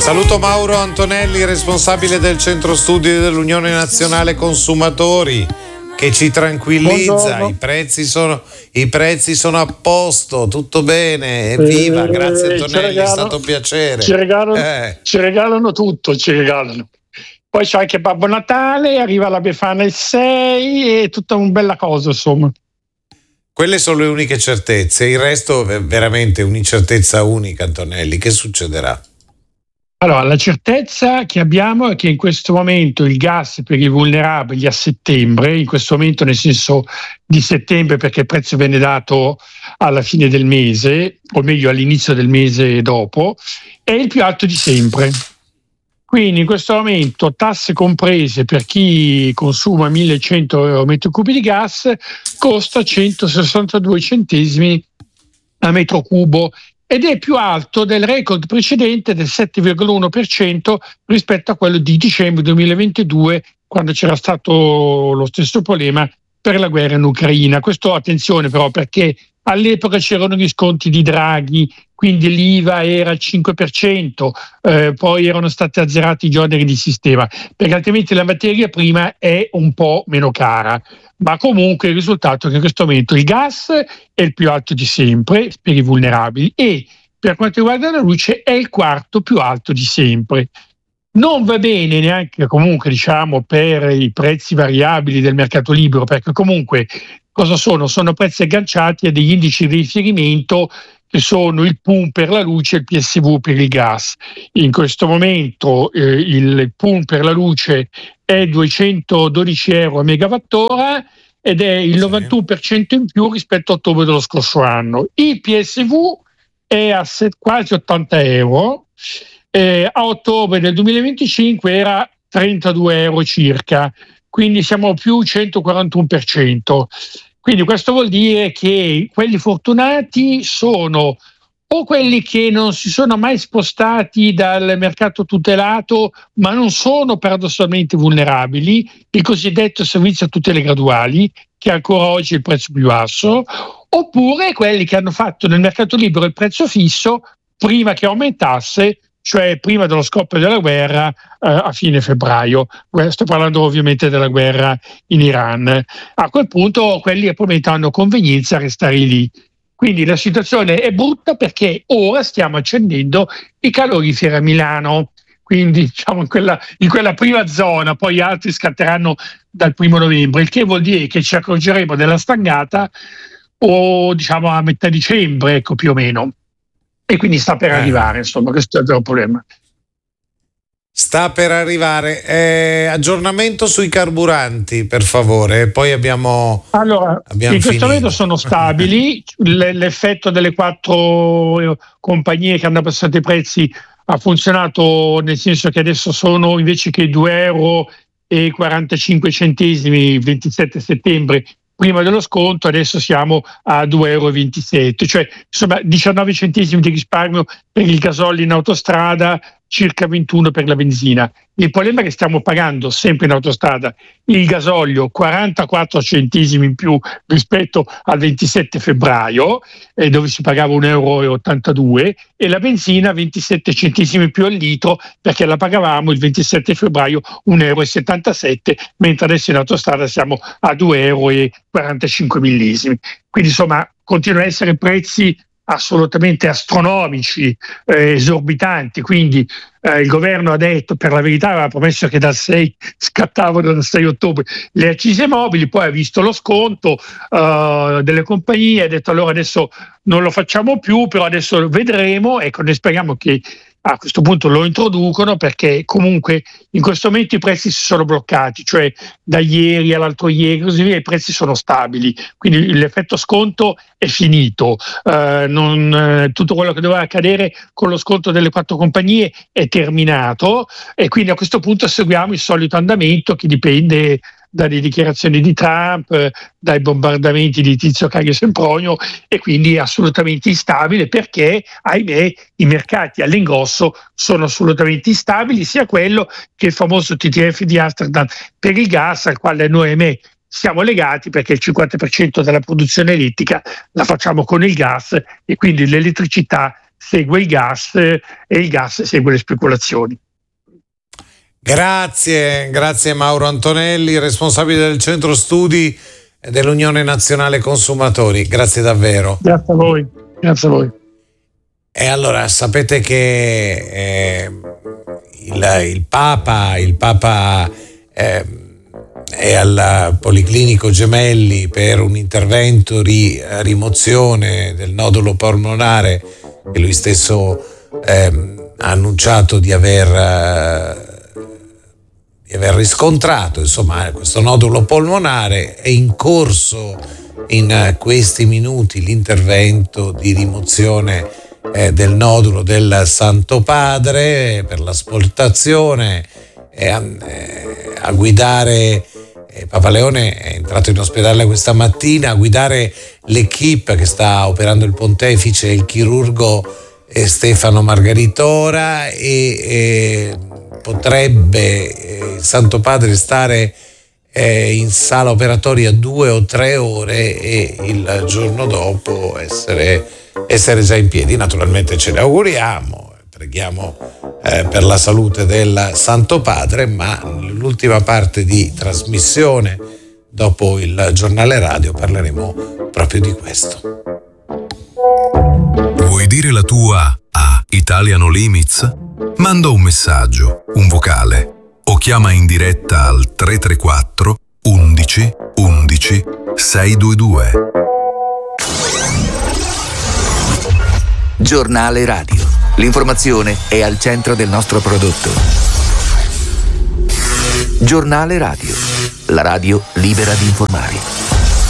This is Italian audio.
Saluto Mauro Antonelli, responsabile del centro studi dell'Unione Nazionale Consumatori, che ci tranquillizza. I prezzi sono a posto, tutto bene, evviva, grazie Antonelli, è stato un piacere. Ci regalano tutto, ci regalano. Poi c'è anche Babbo Natale, arriva la Befana il 6 e tutta una bella cosa, insomma. Quelle sono le uniche certezze, il resto è veramente un'incertezza unica, Antonelli. Che succederà? Allora, la certezza che abbiamo è che in questo momento il gas per i vulnerabili a settembre, in questo momento nel senso di settembre perché il prezzo viene dato alla fine del mese, o meglio all'inizio del mese dopo, è il più alto di sempre. Quindi in questo momento tasse comprese per chi consuma 1100 metri cubi di gas costa 162 centesimi a metro cubo ed è più alto del record precedente del 7,1% rispetto a quello di dicembre 2022, quando c'era stato lo stesso problema per la guerra in Ucraina. Questo attenzione però, perché all'epoca c'erano gli sconti di Draghi, quindi l'IVA era al 5%, poi erano stati azzerati gli oneri di sistema, perché altrimenti la materia prima è un po' meno cara. Ma comunque il risultato è che in questo momento il gas è il più alto di sempre per i vulnerabili e per quanto riguarda la luce è il quarto più alto di sempre. Non va bene neanche comunque per i prezzi variabili del mercato libero, perché comunque cosa sono? Sono prezzi agganciati a degli indici di riferimento che sono il PUN per la luce e il PSV per il gas. In questo momento il PUN per la luce è 212 euro a megawattora ed è il 91% in più rispetto a ottobre dello scorso anno. Il PSV è a quasi 80 euro, a ottobre del 2025 era 32 euro circa, quindi siamo più 141%. Quindi questo vuol dire che quelli fortunati sono o quelli che non si sono mai spostati dal mercato tutelato ma non sono paradossalmente vulnerabili, il cosiddetto servizio a tutele graduali, che ancora oggi è il prezzo più basso, oppure quelli che hanno fatto nel mercato libero il prezzo fisso prima che aumentasse, cioè prima dello scoppio della guerra a fine febbraio. Sto parlando ovviamente della guerra in Iran. A quel punto quelli probabilmente hanno convenienza a restare lì. Quindi la situazione è brutta perché ora stiamo accendendo i caloriferi a Milano, quindi diciamo in quella prima zona, poi altri scatteranno dal 1 novembre, il che vuol dire che ci accorgeremo della stangata o diciamo a metà dicembre, ecco, più o meno. E quindi sta per arrivare, insomma, questo è il vero problema. Sta per arrivare. Aggiornamento sui carburanti, per favore. Poi abbiamo in questo momento sono stabili. L'effetto delle 4 compagnie che hanno abbassato i prezzi ha funzionato, nel senso che adesso sono, invece che 2 euro e 45 centesimi il 27 settembre, prima dello sconto, adesso siamo a 2,27 euro, cioè insomma 19 centesimi di risparmio per il gasolio in autostrada, circa 21 per la benzina. Il problema è che stiamo pagando sempre in autostrada il gasolio 44 centesimi in più rispetto al 27 febbraio, dove si pagava 1,82 euro, e la benzina 27 centesimi in più al litro, perché la pagavamo il 27 febbraio 1,77 euro, mentre adesso in autostrada siamo a 2,45 euro. Quindi insomma continuano ad essere prezzi assolutamente astronomici, esorbitanti. Quindi il governo ha detto, per la verità aveva promesso che dal 6 scattavano dal 6 ottobre le accise mobili, poi ha visto lo sconto delle compagnie, ha detto allora adesso non lo facciamo più, però adesso vedremo. Ecco, ne speriamo che a questo punto lo introducono, perché comunque in questo momento i prezzi si sono bloccati, cioè da ieri all'altro ieri così via i prezzi sono stabili, quindi l'effetto sconto è finito. Tutto quello che doveva accadere con lo sconto delle 4 compagnie è terminato, e quindi a questo punto seguiamo il solito andamento che dipende dalle dichiarazioni di Trump, dai bombardamenti di Tizio Caio Sempronio, e quindi è assolutamente instabile, perché ahimè i mercati all'ingrosso sono assolutamente instabili, sia quello che il famoso TTF di Amsterdam per il gas, al quale noi ahimè siamo legati, perché il 50% della produzione elettrica la facciamo con il gas, e quindi l'elettricità segue il gas e il gas segue le speculazioni. Grazie Mauro Antonelli, responsabile del centro studi dell'Unione Nazionale Consumatori. Grazie davvero. Grazie a voi. E allora sapete che il Papa è al Policlinico Gemelli per un intervento di rimozione del nodulo polmonare che lui stesso ha annunciato di aver riscontrato. Insomma, questo nodulo polmonare. È in corso in questi minuti l'intervento di rimozione del nodulo del Santo Padre per l'asportazione. A guidare Papa Leone è entrato in ospedale questa mattina, a guidare l'equipe che sta operando il pontefice, il chirurgo Stefano Margaritora, e potrebbe il Santo Padre stare in sala operatoria 2 o 3 ore e il giorno dopo essere già in piedi. Naturalmente ce le auguriamo, preghiamo per la salute del Santo Padre, ma nell'ultima parte di trasmissione, dopo il giornale radio, parleremo proprio di questo. Vuoi dire la tua a Italiano Limits? Manda un messaggio, un vocale, o chiama in diretta al 334 11 11 622. Giornale radio. L'informazione è al centro del nostro prodotto. Giornale radio. La radio libera di informare.